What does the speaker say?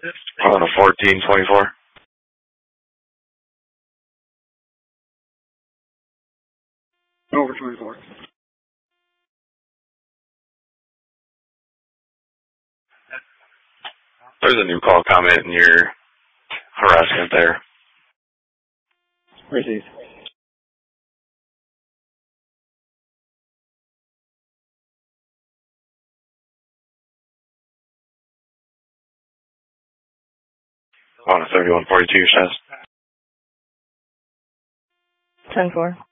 On a 1424. Over 24. There's a new call comment in your harassment there. Received. On a 3142, Chaz. 10-4.